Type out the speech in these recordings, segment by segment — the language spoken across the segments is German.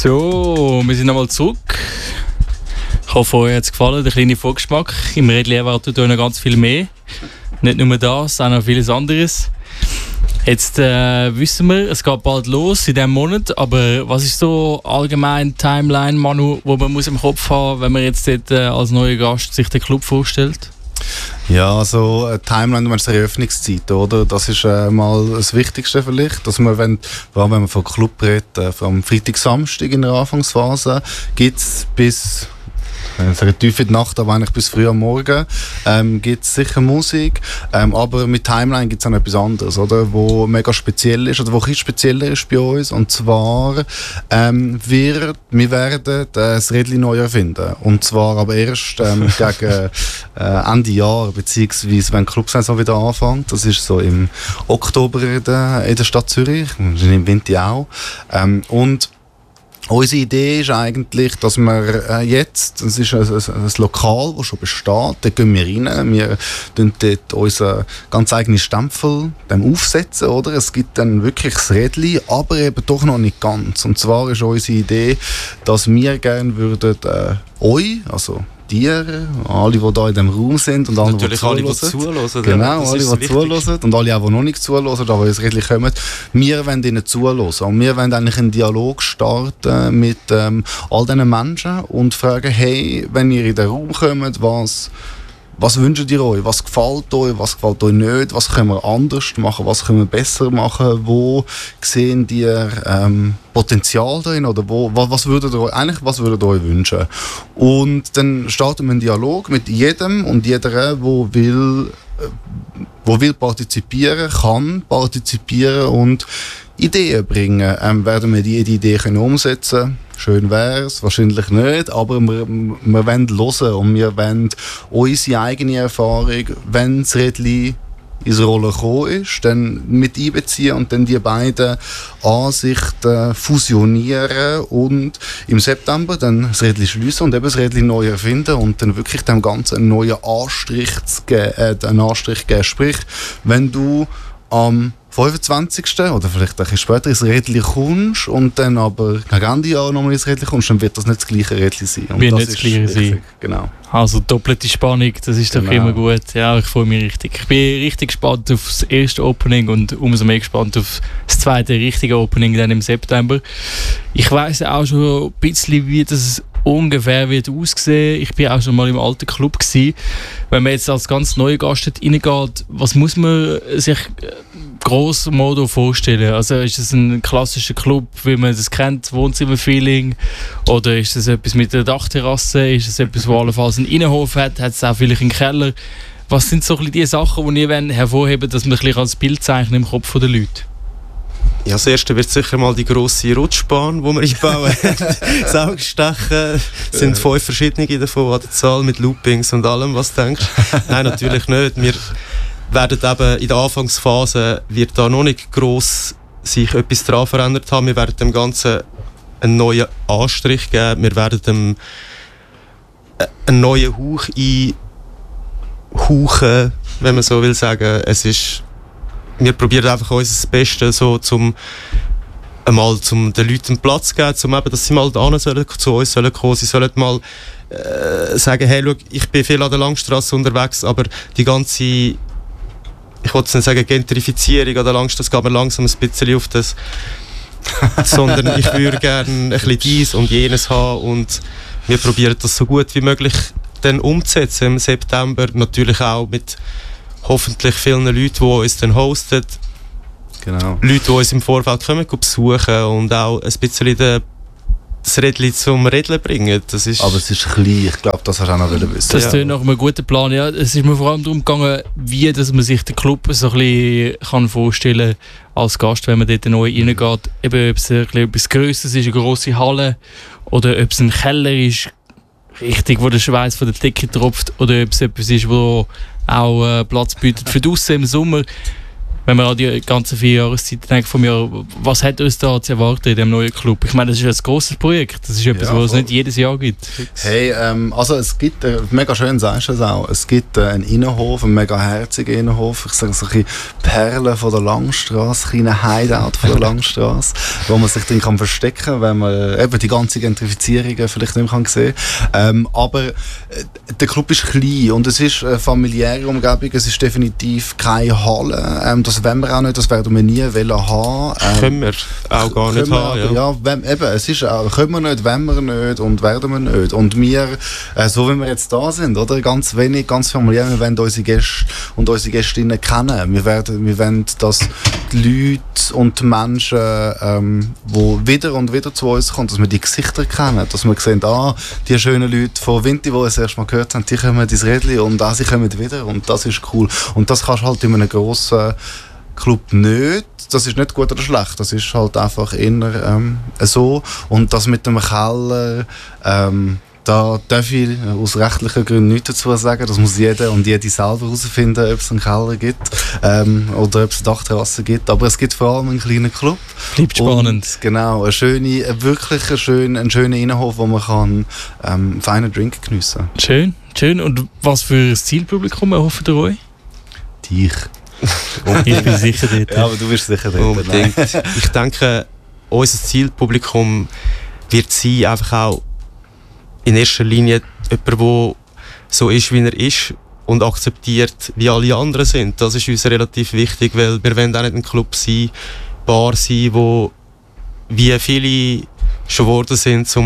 So, wir sind nochmal zurück. Ich hoffe, euch hat es gefallen, der kleine Vorgeschmack. Im Rädli erwartet euch noch ganz viel mehr. Nicht nur das, auch noch vieles anderes. Jetzt wissen wir, es geht bald los in diesem Monat, aber was ist so allgemein die Timeline, Manu, wo man muss im Kopf haben, wenn man jetzt dort, als neuer Gast sich den Club vorstellt? Ja, also Timeline, du meinst die Eröffnungszeit, oder? Das ist mal das Wichtigste vielleicht, dass man, vor allem wenn man von Club redet, vom Freitag, Samstag in der Anfangsphase, gibt es bis tief in die Nacht, aber eigentlich bis früh am Morgen, gibt es sicher Musik, aber mit Timeline gibt es auch noch etwas anderes, oder? Wo mega speziell ist, oder wo ein spezieller ist bei uns, und zwar wir werden das Rädli neu erfinden, und zwar aber erst gegen Ende Jahr, beziehungsweise wenn die Clubsaison wieder anfängt, das ist so im Oktober in der Stadt Zürich, im Winter auch, und unsere Idee ist eigentlich, dass wir jetzt, es ist ein Lokal, das schon besteht, da gehen wir rein, wir tun dort unseren ganz eigenen Stempel aufsetzen, oder? Es gibt dann wirklich das Rädli, aber eben doch noch nicht ganz. Und zwar ist unsere Idee, dass wir gerne würden euch, also dir, alle, die hier in diesem Raum sind und alle, die zuhören. Genau, alle, die zuhören und alle, die noch nicht zuhören, aber jetzt richtig kommen. Wir wollen ihnen zuhören und wir wollen eigentlich einen Dialog starten mit all diesen Menschen und fragen, hey, wenn ihr in den Raum kommt, was wünscht ihr euch? Was gefällt euch nicht? Was können wir anders machen? Was können wir besser machen? Wo sehen ihr Potenzial drin? Oder was würdet ihr euch wünschen? Und dann starten wir einen Dialog mit jedem und jeder, wo will partizipieren, kann partizipieren und Ideen bringen. Werden wir die Idee umsetzen können? Schön wäre es, wahrscheinlich nicht, aber wir wollen hören und wir wollen unsere eigene Erfahrung, wenn das Rädli ins Rollen gekommen ist, dann mit einbeziehen und dann die beiden Ansichten fusionieren und im September dann das Rädli schliessen und eben das Rädli neu erfinden und dann wirklich dem Ganzen einen neuen Anstrich geben. Sprich, wenn du am 25. oder vielleicht ein bisschen später ins Rädli kommst und dann aber gegen Ende Jahr nochmal ins Rädli kommst, dann wird das nicht das gleiche Rädli sein. Und wird nicht das gleiche sein. Genau. Also doppelte Spannung, das ist doch immer gut. Ja, ich freue mich richtig. Ich bin richtig gespannt auf das erste Opening und umso mehr gespannt auf das zweite richtige Opening dann im September. Ich weiss auch schon ein bisschen, wie das ungefähr wird aussehen. Ich bin auch schon mal im alten Club gewesen. Wenn man jetzt als ganz neuer Gast reingeht, was muss man sich grosso modo vorstellen? Also ist es ein klassischer Club, wie man das kennt, Wohnzimmerfeeling? Oder ist es etwas mit einer Dachterrasse? Ist es etwas, wo allenfalls einen Innenhof hat? Hat es auch vielleicht einen Keller? Was sind so die Sachen, die ihr hervorheben wollt, dass man ein bisschen als Bild zeichnen im Kopf der Leute? Ja, das erste wird sicher mal die grosse Rutschbahn, die wir einbauen. Saugstechen sind 5 verschiedene davon an der Zahl mit Loopings und allem, was du denkst. Nein, natürlich nicht. Wir werden eben in der Anfangsphase wird da noch nicht gross sich etwas daran verändert haben. Wir werden dem Ganzen einen neuen Anstrich geben. Wir werden dem einen neuen Hauch einhauchen, wenn man so will sagen. Wir probieren einfach unser Bestes, so, zum den Leuten Platz zu geben, dass sie mal zu uns kommen sollen. Sie sollen mal sagen, hey, schau, ich bin viel an der Langstrasse unterwegs, aber die ganze, ich wollte nicht sagen Gentrifizierung an der Langstrasse, geht mir langsam ein bisschen auf das, sondern ich würde gerne ein bisschen dies und jenes haben und wir probieren das so gut wie möglich dann umzusetzen im September, natürlich auch mit hoffentlich vielen Leuten, die uns dann hosten. Genau. Leute, die uns im Vorfeld kommen, besuchen und auch ein bisschen das Rädli zum Rädlen bringen. Aber es ist klein, ich glaube, das hast du auch noch wissen. Das klingt nach einem guten Plan. Ja, es ist mir vor allem darum gegangen, wie dass man sich den Club so ein bisschen vorstellen kann als Gast, wenn man dort neu reingeht. Eben, ob es etwas Grösseres ist, eine grosse Halle, oder ob es ein Keller ist, richtig, wo der Schweiß von der Decke tropft, oder ob es etwas ist, wo auch Platz bietet für draussen im Sommer. wenn man an die ganzen 4 Jahreszeiten denkt vom Jahr, was hat uns da zu erwarten in dem neuen Club? Ich meine, das ist ein grosses Projekt, das ist etwas, was es nicht jedes Jahr gibt. Hey, also es gibt, mega schön sagst du es auch, es gibt einen Innenhof, einen mega herzigen Innenhof, ich sage so ein bisschen Perlen von der Langstrasse, kleine Hideout von der Langstrasse, wo man sich drin kann verstecken, wenn man eben die ganze Gentrifizierung vielleicht nicht mehr sehen kann. Aber der Club ist klein und es ist eine familiäre Umgebung, es ist definitiv keine Halle, das wollen wir auch nicht, das werden wir nie haben. Können wir auch gar nicht haben. Ja, eben, es ist auch, können wir nicht, wollen wir nicht und werden wir nicht. Und wir, so wie wir jetzt da sind, oder? Ganz wenig, ganz familiär, wir wollen unsere Gäste und unsere Gästinnen kennen. Wir wollen, dass die Leute und die Menschen, die wieder und wieder zu uns kommen, dass wir die Gesichter kennen, dass wir sehen, die schönen Leute von Vinti, die uns erst mal gehört haben, die kommen ins Rädli und sie kommen wieder und das ist cool. Und das kannst du halt in einem grossen Club nicht. Das ist nicht gut oder schlecht, das ist halt einfach eher so. Und das mit dem Keller, da darf ich aus rechtlichen Gründen nichts dazu sagen. Das muss jeder und jede selber herausfinden, ob es einen Keller gibt oder ob es eine Dachterrasse gibt. Aber es gibt vor allem einen kleinen Club. Bleibt spannend. Und, genau, wirklich einen schönen Innenhof, wo man kann, feinen Drink geniessen kann. Schön. Und was für ein Zielpublikum erhofft ihr euch? Dich. Ich bin sicher dort. Ja, aber du bist sicher dort. Unbedingt. Ich denke, unser Zielpublikum wird sein, einfach auch in erster Linie jemand, der so ist, wie er ist und akzeptiert, wie alle anderen sind. Das ist uns relativ wichtig, weil wir wollen auch nicht ein Club sein, Bar sein, wo wie viele schon geworden sind zum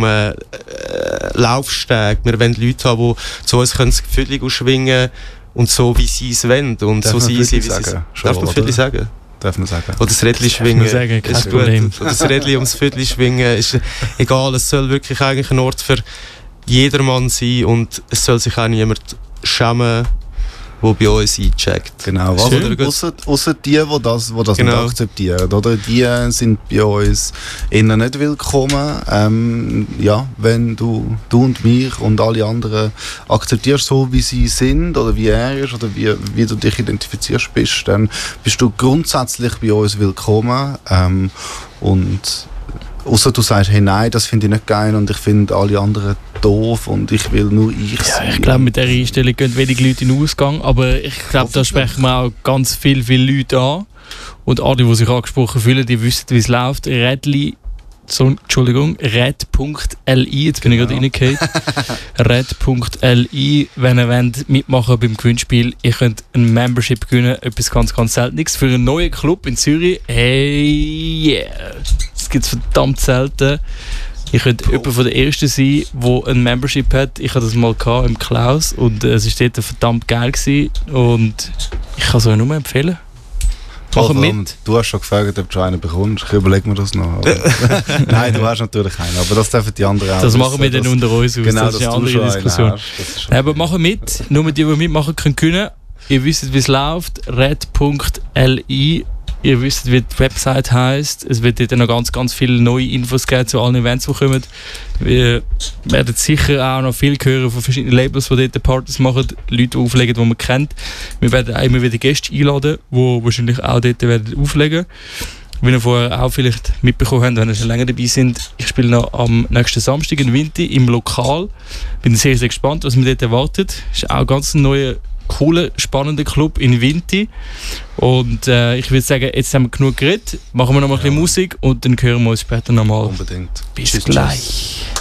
Laufsteg. Wir wollen Leute haben, die zu uns das Gefühl ausschwingen und so, wie sie es wollen. Und darf so sein, wie sie es sagen? Darf man Viertel sagen? Darf man sagen. Oder das Rädchen schwingen. Sagen, kein ist Problem. gut. Oder das Rädchen ums Viertel schwingen. Ist egal, es soll wirklich eigentlich ein Ort für jedermann sein und es soll sich auch niemand schämen, der bei uns eincheckt. Genau, ausser die das genau nicht akzeptieren. Oder? Die sind bei uns innen nicht willkommen. Wenn du und mich und alle anderen akzeptierst, so wie sie sind oder wie er ist oder wie du dich identifizierst bist, dann bist du grundsätzlich bei uns willkommen. Und ausser du sagst, hey nein, das finde ich nicht geil und ich finde alle anderen doof und ich will nur ich sein. Ja, ich glaube, mit dieser Einstellung gehen wenig Leute in den Ausgang, aber ich glaube, da sprechen wir auch ganz viele Leute an. Und alle, die sich angesprochen fühlen, die wissen, wie es läuft. Red.li, jetzt bin ich gerade reingefallen. Red.li, wenn ihr wollt, mitmachen beim Gewinnspiel, ihr könnt ein Membership gewinnen, etwas ganz, ganz Seltenes für einen neuen Club in Zürich. Hey, yeah! Das gibt es verdammt selten. Ich könnte jemand von der Ersten sein, der ein Membership hat. Ich hatte das mal im Klaus und es war dort verdammt geil gewesen. Und ich kann es euch nur empfehlen. Machen mit. Du hast schon gefragt, ob du einen bekommst. Ich überlege mir das noch. Nein, du hast natürlich einen, aber das dürfen die anderen auch. Das machen wir dann unter uns aus. Genau, das ist eine andere Diskussion. Aber machen mit. Nur die mitmachen können gewinnen. Ihr wisst, wie es läuft. Red.li. Ihr wisst, wie die Website heisst. Es wird dort noch ganz, ganz viele neue Infos geben zu allen Events, die kommen. Wir werden sicher auch noch viel hören von verschiedenen Labels, die dort Partys machen, Leute, die auflegen, die man kennt. Wir werden auch immer wieder Gäste einladen, die wahrscheinlich auch dort werden auflegen. Wie ihr vorher auch vielleicht mitbekommen habt, wenn ihr schon länger dabei sind, ich spiele noch am nächsten Samstag in Vinti im Lokal. Bin sehr, sehr gespannt, was mir dort erwartet. Ist auch ganz ein neuer, cooler, spannender Club in Vinti. Und ich würde sagen, jetzt haben wir genug geredet. Machen wir noch mal ein bisschen Musik und dann hören wir uns später nochmal. Unbedingt. Bis gleich.